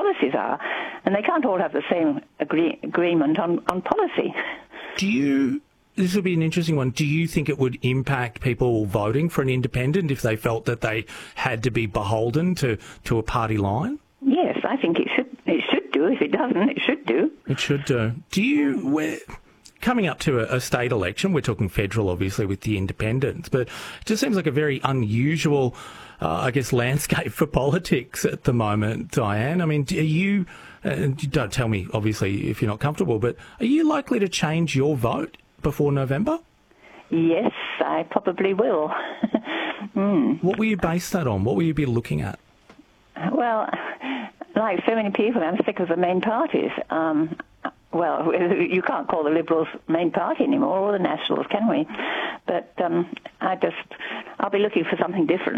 policies are, and they can't all have the same agreement on policy. This would be an interesting one. Do you think it would impact people voting for an independent if they felt that they had to be beholden to a party line? Yes, I think it should do. If it doesn't, it should do. It should do. Coming up to a state election, we're talking federal, obviously, with the independents, but it just seems like a very unusual, landscape for politics at the moment, Diane. I mean, don't tell me, obviously, if you're not comfortable, but are you likely to change your vote before November? Yes, I probably will. What will you base that on? What will you be looking at? Well, like so many people, I'm sick of the main parties. Well, you can't call the Liberals main party anymore, or the Nationals, can we? But I'll be looking for something different.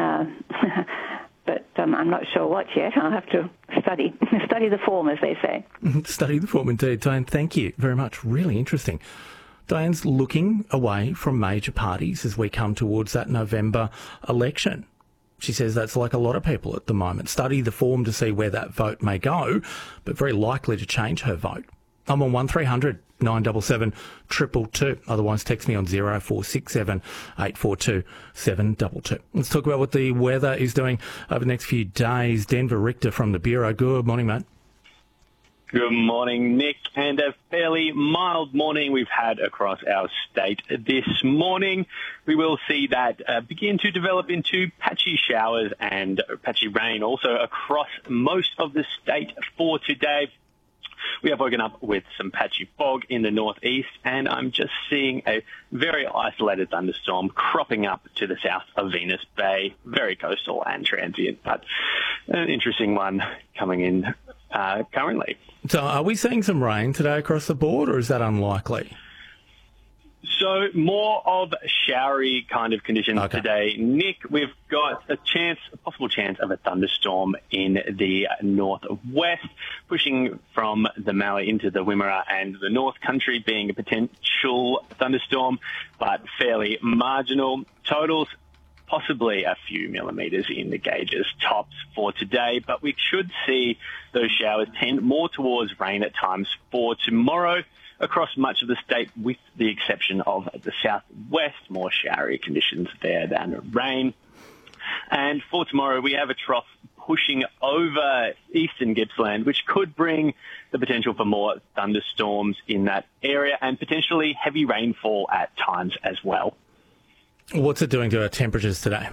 But I'm not sure what yet. I'll have to study the form, as they say. Study the form, indeed. Diane, thank you very much. Really interesting. Diane's looking away from major parties as we come towards that November election. She says that's like a lot of people at the moment. Study the form to see where that vote may go, but very likely to change her vote. I'm on 1300 977 222. Otherwise, text me on 0467 842 722. Let's talk about what the weather is doing over the next few days. Denver Richter from the Bureau. Good morning, mate. Good morning, Nick, and a fairly mild morning we've had across our state this morning. We will see that begin to develop into patchy showers and patchy rain also across most of the state for today. We have woken up with some patchy fog in the northeast, and I'm just seeing a very isolated thunderstorm cropping up to the south of Venus Bay. Very coastal and transient, but an interesting one coming in currently. So are we seeing some rain today across the board, or is that unlikely? So more of showery kind of conditions today. Nick, we've got a possible chance of a thunderstorm in the northwest, pushing from the Mallee into the Wimmera and the North Country, being a potential thunderstorm, but fairly marginal. Totals, possibly a few millimetres in the gauges tops for today, but we should see those showers tend more towards rain at times for tomorrow across much of the state, with the exception of the southwest, more showery conditions there than rain. And for tomorrow, we have a trough pushing over eastern Gippsland, which could bring the potential for more thunderstorms in that area and potentially heavy rainfall at times as well. What's it doing to our temperatures today?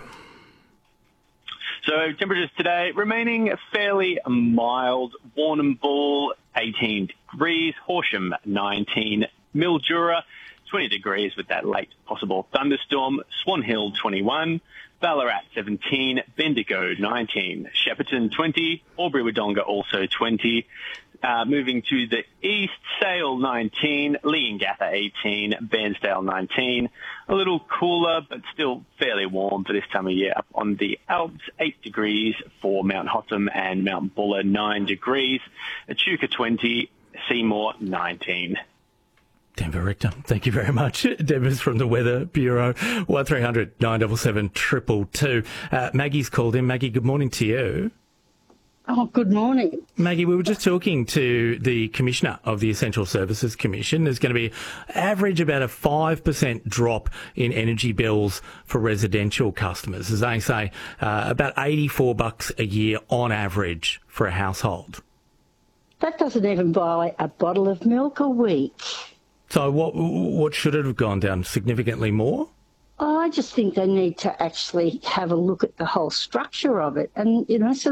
So temperatures today remaining fairly mild. Warrnambool, 18 degrees. Horsham, 19. Mildura, 20 degrees with that late possible thunderstorm. Swan Hill, 21. Ballarat, 17. Bendigo, 19. Shepparton, 20. Albury-Wodonga, also 20. Moving to the east, Sale 19, Leongatha 18, Bairnsdale 19. A little cooler, but still fairly warm for this time of year. Up on the Alps, 8 degrees for Mount Hotham and Mount Buller, 9 degrees. Echuca 20, Seymour 19. Denver Richter, thank you very much. Denver's from the Weather Bureau, 1300 977 222. Maggie's called in. Maggie, good morning to you. Oh, good morning. Maggie, we were just talking to the Commissioner of the Essential Services Commission. There's going to be average about a 5% drop in energy bills for residential customers. As they say, about $84 a year on average for a household. That doesn't even buy a bottle of milk a week. So what should it have gone down? Significantly more? I just think they need to actually have a look at the whole structure of it and,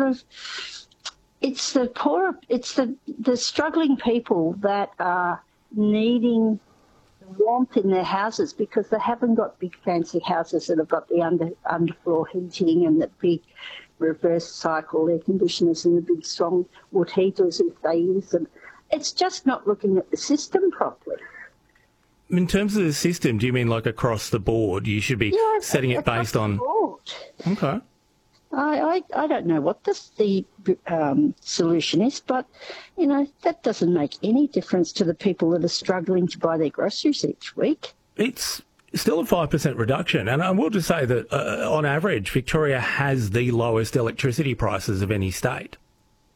it's the poor, it's the struggling people that are needing warmth in their houses because they haven't got big fancy houses that have got the underfloor heating and the big reverse cycle air conditioners and the big strong wood heaters if they use them. It's just not looking at the system properly. In terms of the system, do you mean like across the board? You should be setting it based on... Okay. I don't know what the solution is, but, that doesn't make any difference to the people that are struggling to buy their groceries each week. It's still a 5% reduction. And I will just say that, on average, Victoria has the lowest electricity prices of any state.